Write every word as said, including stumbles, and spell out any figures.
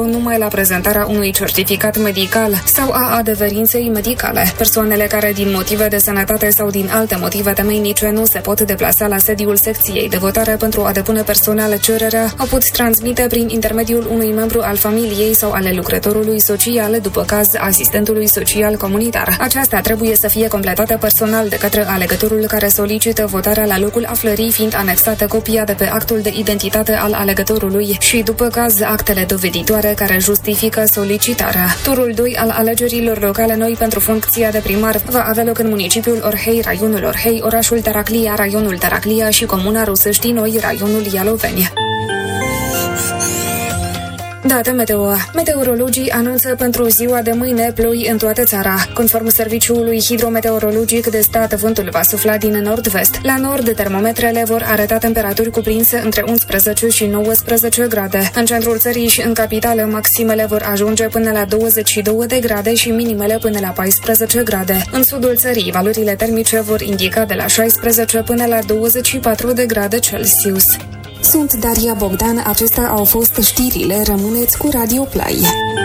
numai la prezentarea unui certificat medical sau a adeverinței medicale. Persoanele care din motive de sănătate sau din alte motive temeinice nu se pot deplasa la sediul secției de votare pentru a depune personal cererea, o pot transmite prin intermediul unui membru al familiei sau ale lucrătorului social, după caz asistentului social comunitar. Aceasta trebuie să fie completată personal de către alegătorul care solicită votarea la locul aflării, fiind anexată copia de pe actul de identitate al alegătorului și, după caz, actele doveditoare care justifică solicitarea. Turul doi al alegerilor locale noi pentru funcția de primar va avea loc în municipiul Orhei, raionul Orhei, orașul Taraclia, raionul Taraclia și comuna Rusăștii Noi, raionul Ialoveni. Date meteo. Meteorologii anunță pentru ziua de mâine ploi în toată țara. Conform Serviciului Hidrometeorologic de Stat, vântul va sufla din nord-vest. La nord, termometrele vor arăta temperaturi cuprinse între unsprezece și nouăsprezece grade. În centrul țării și în capitală, maximele vor ajunge până la douăzeci și două de grade și minimele până la paisprezece grade. În sudul țării, valorile termice vor indica de la șaisprezece până la douăzeci și patru de grade Celsius. Sunt Daria Bogdan, acestea au fost știrile, rămâneți cu Radio Play.